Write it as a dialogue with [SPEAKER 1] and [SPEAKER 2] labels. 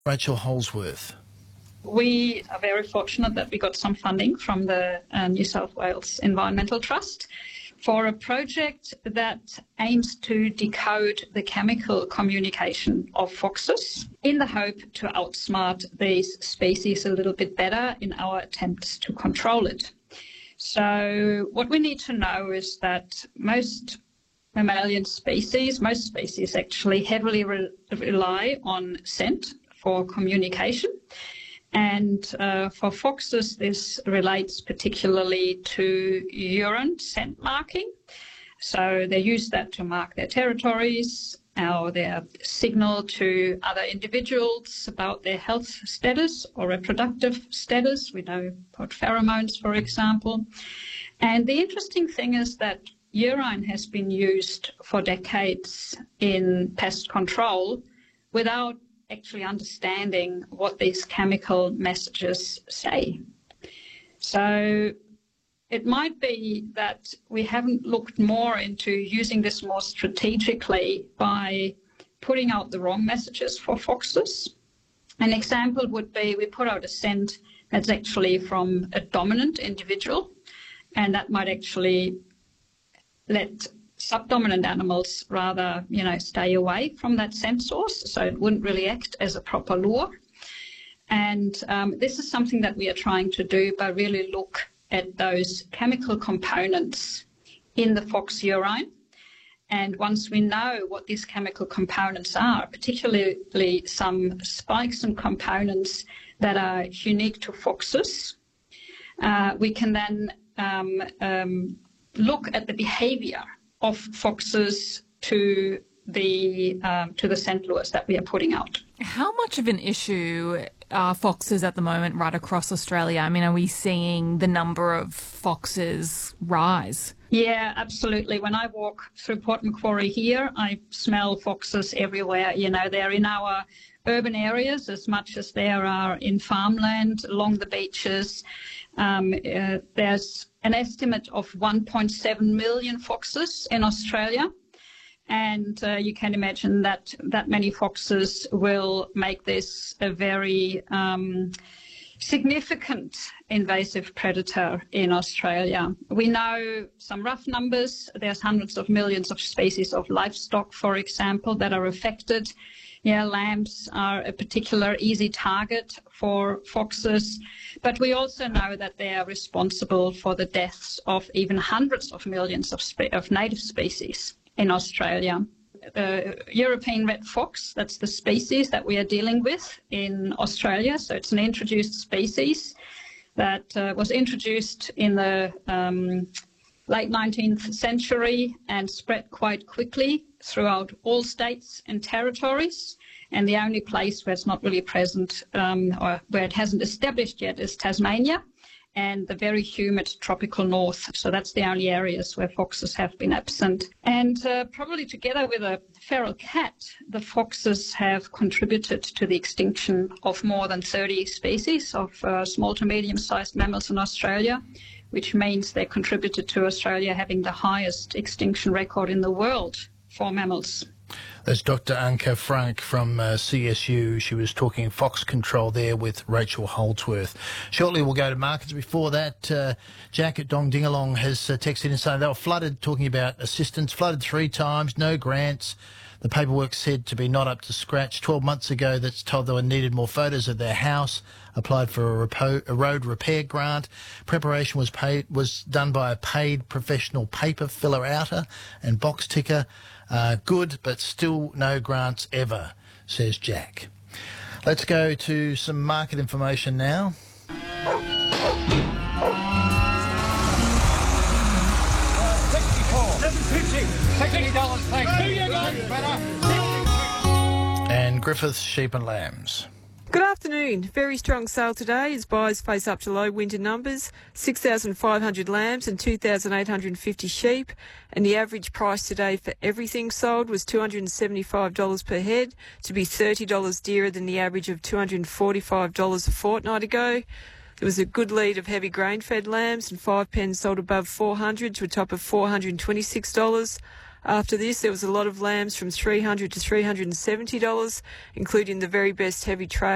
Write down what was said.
[SPEAKER 1] Rachel Holdsworth.
[SPEAKER 2] We are very fortunate that we got some funding from the New South Wales Environmental Trust for a project that aims to decode the chemical communication of foxes in the hope to outsmart these species a little bit better in our attempts to control it. So what we need to know is that most mammalian species, most species actually heavily rely on scent for communication. And for foxes, this relates particularly to urine scent marking. So they use that to mark their territories or their signal to other individuals about their health status or reproductive status. We know about pheromones, for example. And the interesting thing is that urine has been used for decades in pest control without actually understanding what these chemical messages say. So it might be that we haven't looked more into using this more strategically by putting out the wrong messages for foxes. An example would be we put out a scent that's actually from a dominant individual, and that might actually let subdominant animals rather, stay away from that scent source, so it wouldn't really act as a proper lure. And this is something that we are trying to do by really look at those chemical components in the fox urine. And once we know what these chemical components are, particularly some spikes and components that are unique to foxes, we can then look at the behavior of foxes to the scent lures that we are putting out.
[SPEAKER 3] How much of an issue are foxes at the moment right across Australia? I mean, are we seeing the number of foxes rise?
[SPEAKER 2] Yeah, absolutely. When I walk through Port Macquarie here, I smell foxes everywhere. They're in our urban areas as much as there are in farmland, along the beaches. There's an estimate of 1.7 million foxes in Australia. And you can imagine that many foxes will make this a very significant invasive predator in Australia. We know some rough numbers. There's hundreds of millions of species of livestock, for example, that are affected. Yeah, lambs are a particular easy target for foxes, but we also know that they are responsible for the deaths of even hundreds of millions of native species in Australia. The European red fox, that's the species that we are dealing with in Australia. So it's an introduced species that was introduced in the late 19th century and spread quite quickly throughout all states and territories. And the only place where it's not really present or where it hasn't established yet is Tasmania and the very humid tropical north. So that's the only areas where foxes have been absent. And probably together with a feral cat, the foxes have contributed to the extinction of more than 30 species of small to medium-sized mammals in Australia, which means they contributed to Australia having the highest extinction record in the world for mammals.
[SPEAKER 1] That's Dr. Anke Frank from CSU. She was talking fox control there with Rachel Holdsworth. Shortly we'll go to markets. Before that, Jack at Dong Dingalong has texted in saying they were flooded, talking about assistance, flooded 3 times, no grants. The paperwork said to be not up to scratch. 12 months ago, that's told they needed more photos of their house, applied for a road repair grant. Preparation was done by a paid professional paper filler outer and box ticker. Good, but still no grants ever, says Jack. Let's go to some market information now. And Griffiths Sheep and Lambs.
[SPEAKER 4] Good afternoon. Very strong sale today as buyers face up to low winter numbers, 6,500 lambs and 2,850 sheep, and the average price today for everything sold was $275 per head, to be $30 dearer than the average of $245 a fortnight ago. There was a good lead of heavy grain-fed lambs, and 5 pens sold above $400 to a top of $426. After this, there was a lot of lambs from $300 to $370, including the very best heavy trade